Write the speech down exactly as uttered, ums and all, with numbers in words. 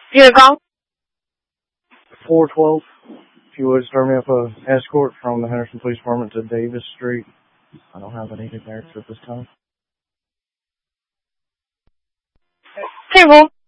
You gonna call? four twelve. If you would, start me up a escort from the Henderson Police Department to Davis Street. I don't have any needed there at this time. Table.